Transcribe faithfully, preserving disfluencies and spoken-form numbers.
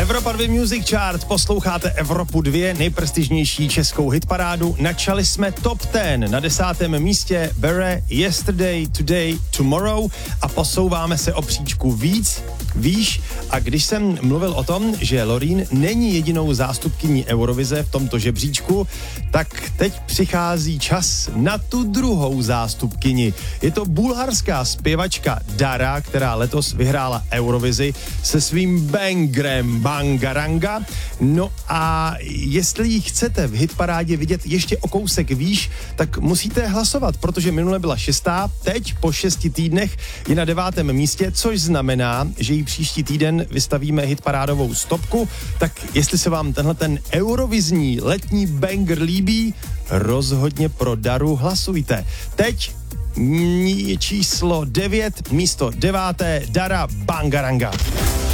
Evropa dva Music Chart, posloucháte Evropu dva, nejprestižnější českou hitparádu. Načali jsme top deset, na desátém místě Bere, Yesterday, Today, Tomorrow a posouváme se o příčku víc, výš. A když jsem mluvil o tom, že Loreen není jedinou zástupkyní Eurovize v tomto žebříčku, tak teď přichází čas na tu druhou zástupkyni. Je to bulharská zpěvačka Dara, která letos vyhrála Eurovizi se svým bangrem Bangaranga. No a jestli ji chcete v hitparádě vidět ještě o kousek výš, tak musíte hlasovat, protože minule byla šestá, teď po šesti týdnech je na devátém místě, což znamená, že jí příští týden vystavíme hitparádovou stopku. Tak jestli se vám tenhle ten eurovizní letní banger líbí, rozhodně pro Daru hlasujte. Teď číslo devět, místo deváté, Dara Bangaranga.